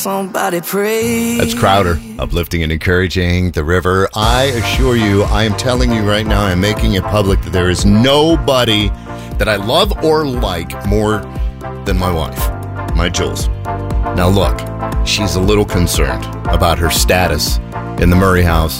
Somebody pray. That's Crowder, uplifting and encouraging the river. I assure you, I am telling you right now, I'm making it public that there is nobody that I love or like more than my wife, my Jules. Now look, she's a little concerned about her status in the Murray house.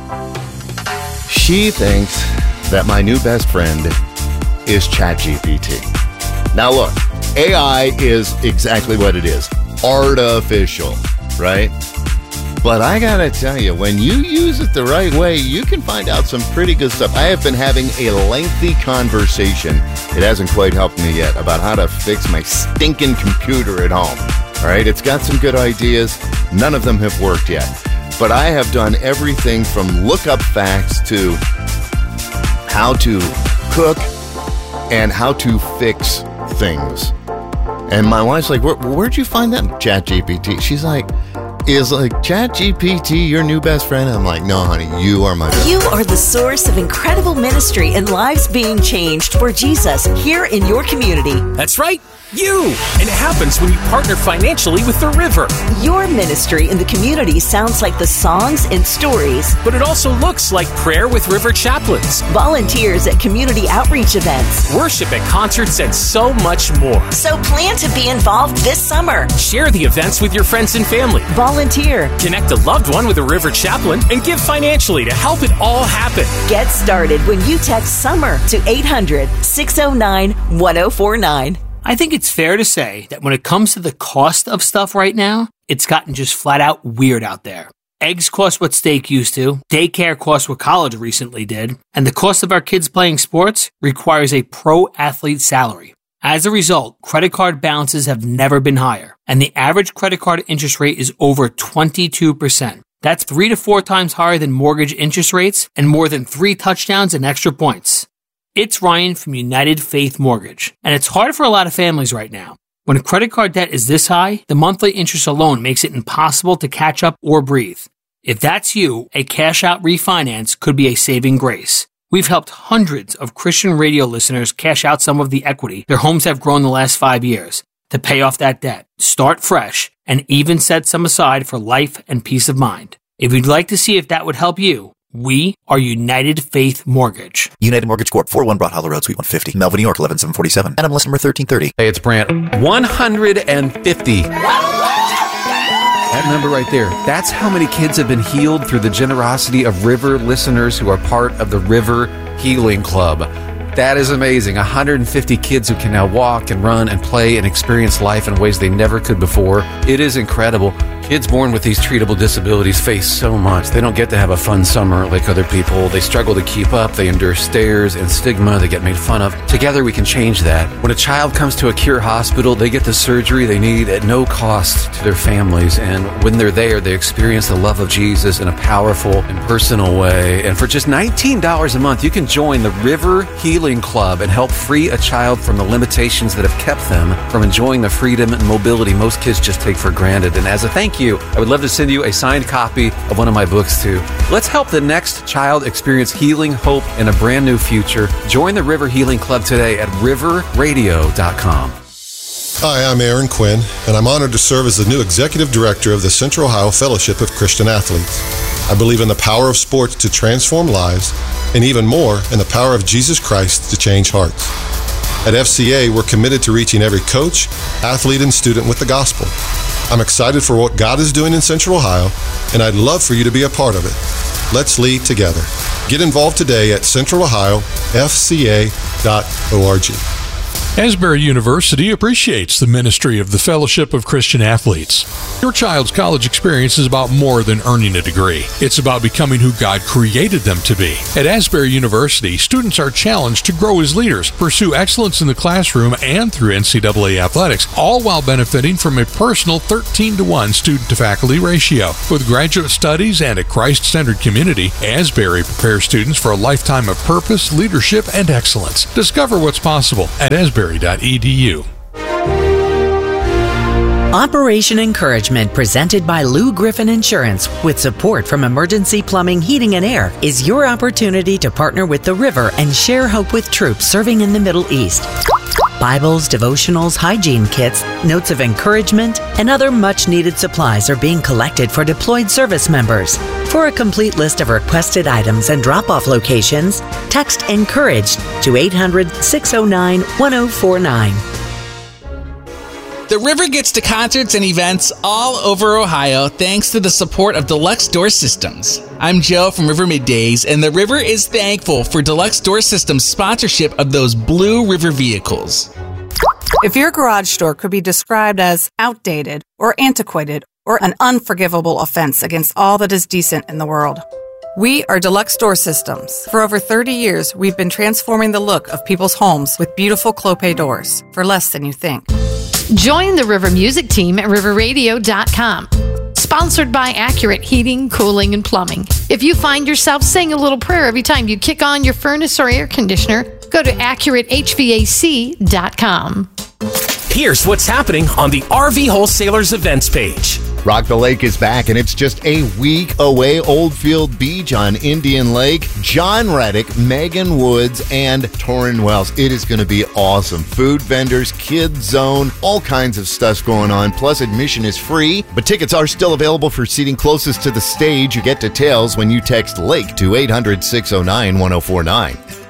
She thinks that my new best friend is ChatGPT. Now look, AI is exactly what it is. Artificial, right? But I gotta tell you, when you use it the right way, you can find out some pretty good stuff. I have been having a lengthy conversation. It hasn't quite helped me yet about how to fix my stinking computer at home. All right, it's got some good ideas. None of them have worked yet. But I have done everything from look up facts to how to cook and how to fix things. And my wife's like, where'd you find that ChatGPT? She's like, is ChatGPT your new best friend? I'm like, no, honey, you are my best You friend. are the source of incredible ministry and lives being changed for Jesus here in your community. That's right, you! And it happens when you partner financially with the river. Your ministry in the community sounds like the songs and stories. But it also looks like prayer with river chaplains, Volunteers at community outreach events. worship at concerts, and so much more. So plan to be involved this summer. Share the events with your friends and family. Volunteer. Connect a loved one with a river chaplain and give financially to help it all happen. Get started when you text SUMMER to 800-609-1049. I think it's fair to say that when it comes to the cost of stuff right now, it's gotten just flat out weird out there. Eggs cost what steak used to, daycare costs what college recently did, and the cost of our kids playing sports requires a pro athlete salary. As a result, credit card balances have never been higher, and the average credit card interest rate is over 22%. That's 3 to 4 times higher than mortgage interest rates and more than 3 touchdowns and extra points. It's Ryan from United Faith Mortgage, and it's hard for a lot of families right now. When credit card debt is this high, the monthly interest alone makes it impossible to catch up or breathe. If that's you, a cash-out refinance could be a saving grace. We've helped hundreds of Christian radio listeners cash out some of the equity their homes have grown the last 5 years to pay off that debt, start fresh, and even set some aside for life and peace of mind. If you'd like to see if that would help you, we are United Faith Mortgage. United Mortgage Corp. 401 Broad Hollow Road, Suite 150, Melville, New York, 11747. NMLS number 1330. Hey, it's Brant. 150. That number right there, that's how many kids have been healed through the generosity of River listeners who are part of the River Healing Club. That is amazing. 150 kids who can now walk and run and play and experience life in ways they never could before. It is incredible. Kids born with these treatable disabilities face so much. They don't get to have a fun summer like other people. They struggle to keep up. They endure stares and stigma. They get made fun of. Together we can change that. When a child comes to a Cure hospital, they get the surgery they need at no cost to their families. And when they're there, they experience the love of Jesus in a powerful and personal way. And for just $19 a month, you can join the River Healing Club and help free a child from the limitations that have kept them from enjoying the freedom and mobility most kids just take for granted. And as a thank you, I would love to send you a signed copy of one of my books too. Let's help the next child experience healing, hope, and a brand new future. Join the River Healing Club today at riverradio.com. Hi, I'm Aaron Quinn, and I'm honored to serve as the new Executive Director of the Central Ohio Fellowship of Christian Athletes. I believe in the power of sports to transform lives, and even more, in the power of Jesus Christ to change hearts. At FCA, we're committed to reaching every coach, athlete, and student with the gospel. I'm excited for what God is doing in Central Ohio, and I'd love for you to be a part of it. Let's lead together. Get involved today at centralohiofca.org. Asbury University appreciates the ministry of the Fellowship of Christian Athletes. Your child's college experience is about more than earning a degree. It's about becoming who God created them to be. At Asbury University, students are challenged to grow as leaders, pursue excellence in the classroom and through NCAA athletics, all while benefiting from a personal 13-to-1 student-to-faculty ratio. With graduate studies and a Christ-centered community, Asbury prepares students for a lifetime of purpose, leadership, and excellence. Discover what's possible at asbury.edu. Operation Encouragement, presented by Lou Griffin Insurance, with support from Emergency Plumbing, Heating, and Air, is your opportunity to partner with the River and share hope with troops serving in the Middle East. Bibles, devotionals, hygiene kits, notes of encouragement, and other much-needed supplies are being collected for deployed service members. For a complete list of requested items and drop-off locations, text ENCOURAGED to 800-609-1049. The River gets to concerts and events all over Ohio thanks to the support of Deluxe Door Systems. I'm Joe from River Middays, and the River is thankful for Deluxe Door Systems' sponsorship of those blue River vehicles. If your garage door could be described as outdated or antiquated or an unforgivable offense against all that is decent in the world, we are Deluxe Door Systems. For over 30 years, we've been transforming the look of people's homes with beautiful Clopay doors for less than you think. Join the River Music team at riverradio.com. Sponsored by Accurate Heating, Cooling, and Plumbing. If you find yourself saying a little prayer every time you kick on your furnace or air conditioner, go to AccurateHVAC.com. Here's what's happening on the RV Wholesalers events page. Rock the Lake is back, and it's just a week away. Oldfield Beach on Indian Lake. John Reddick, Megan Woods, and Torrin Wells. It is going to be awesome. Food vendors, kids zone, all kinds of stuff going on. Plus, admission is free, but tickets are still available for seating closest to the stage. You get details when you text LAKE to 800-609-1049.